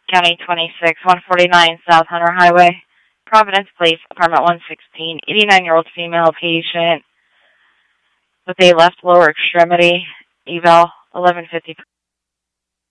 County 26, 149 South Hunter Highway, Providence Place, apartment 116, 89-year-old female patient with a left lower extremity, eval 1150.